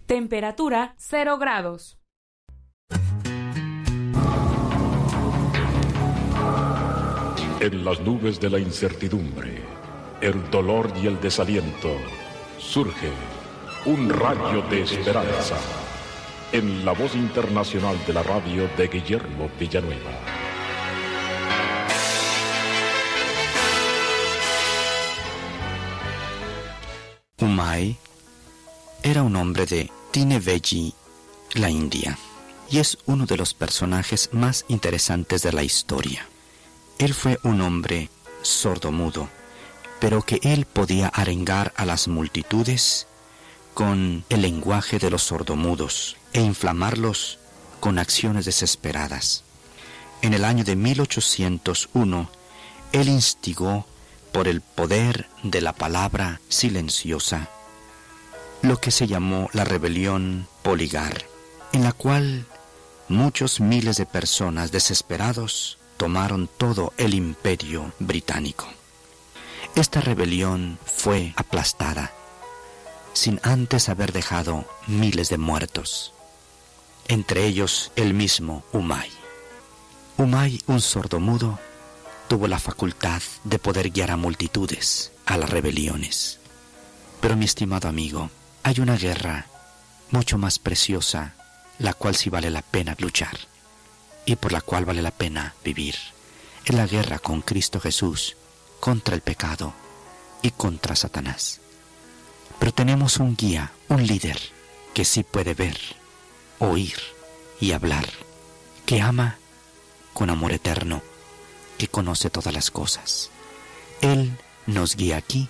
Temperatura 0 grados. En las nubes de la incertidumbre, el dolor y el desaliento, surge un rayo de esperanza en la voz internacional de la radio de Guillermo Villanueva. Umay era un hombre de Tineveli, la India, y es uno de los personajes más interesantes de la historia. Él fue un hombre sordomudo, pero que él podía arengar a las multitudes con el lenguaje de los sordomudos e inflamarlos con acciones desesperadas. En el año de 1801, él instigó por el poder de la palabra silenciosa lo que se llamó la rebelión Poligar, en la cual muchos miles de personas desesperados tomaron todo el imperio británico. Esta rebelión fue aplastada, sin antes haber dejado miles de muertos, entre ellos el mismo Umay. Umay, un sordomudo, tuvo la facultad de poder guiar a multitudes a las rebeliones. Pero mi estimado amigo, hay una guerra mucho más preciosa, la cual sí vale la pena luchar y por la cual vale la pena vivir. Es la guerra con Cristo Jesús contra el pecado y contra Satanás. Pero tenemos un guía, un líder, que sí puede ver, oír y hablar, que ama con amor eterno, que conoce todas las cosas. Él nos guía aquí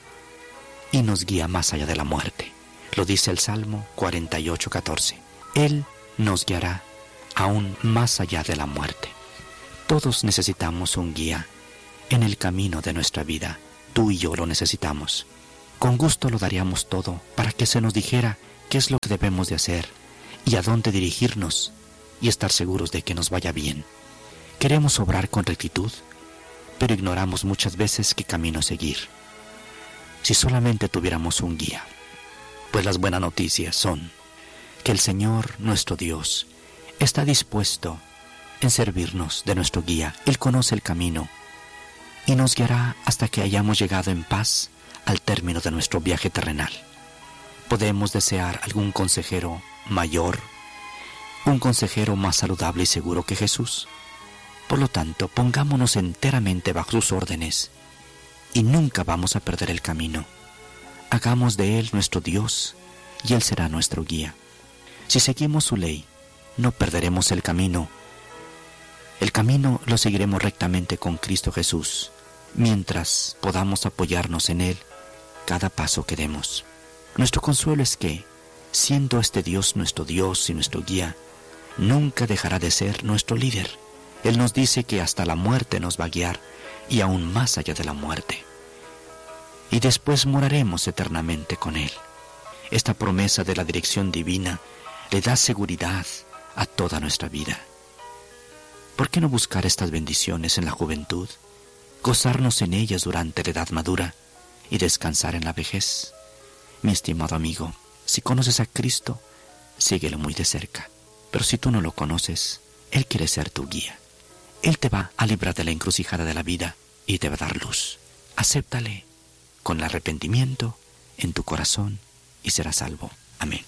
y nos guía más allá de la muerte. Lo dice el Salmo 48:14. Él nos guiará aún más allá de la muerte. Todos necesitamos un guía en el camino de nuestra vida. Tú y yo lo necesitamos. Con gusto lo daríamos todo para que se nos dijera qué es lo que debemos de hacer y a dónde dirigirnos y estar seguros de que nos vaya bien. Queremos obrar con rectitud, pero ignoramos muchas veces qué camino seguir. Si solamente tuviéramos un guía, pues las buenas noticias son que el Señor, nuestro Dios, está dispuesto en servirnos de nuestro guía. Él conoce el camino y nos guiará hasta que hayamos llegado en paz al término de nuestro viaje terrenal. Podemos desear algún consejero mayor, un consejero más saludable y seguro que Jesús. Por lo tanto, pongámonos enteramente bajo sus órdenes y nunca vamos a perder el camino. Hagamos de Él nuestro Dios y Él será nuestro guía. Si seguimos su ley, no perderemos el camino. El camino lo seguiremos rectamente con Cristo Jesús, mientras podamos apoyarnos en Él cada paso que demos. Nuestro consuelo es que, siendo este Dios nuestro Dios y nuestro guía, nunca dejará de ser nuestro líder. Él nos dice que hasta la muerte nos va a guiar y aún más allá de la muerte. Y después moraremos eternamente con Él. Esta promesa de la dirección divina le da seguridad a toda nuestra vida. ¿Por qué no buscar estas bendiciones en la juventud, gozarnos en ellas durante la edad madura y descansar en la vejez? Mi estimado amigo, si conoces a Cristo, síguelo muy de cerca. Pero si tú no lo conoces, Él quiere ser tu guía. Él te va a librar de la encrucijada de la vida y te va a dar luz. Acéptale con el arrepentimiento en tu corazón y serás salvo. Amén.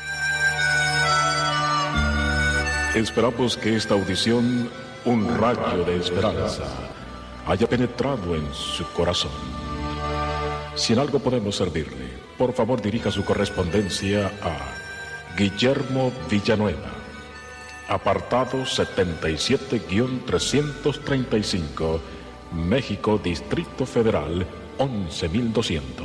Esperamos que esta audición, un rayo de esperanza, haya penetrado en su corazón. Si en algo podemos servirle, por favor dirija su correspondencia a Guillermo Villanueva, apartado 77-335, México, Distrito Federal, 11,200.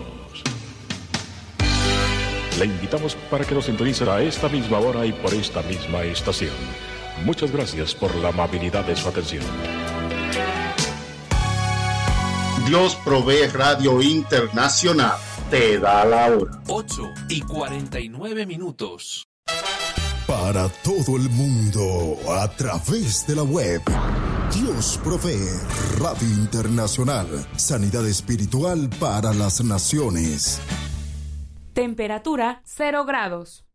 Le invitamos para que nos sintonice a esta misma hora y por esta misma estación. Muchas gracias por la amabilidad de su atención. Dios Provee Radio Internacional te da la hora. 8:49. Para todo el mundo, a través de la web. Dios Provee Radio Internacional. Sanidad espiritual para las naciones. Temperatura 0 grados.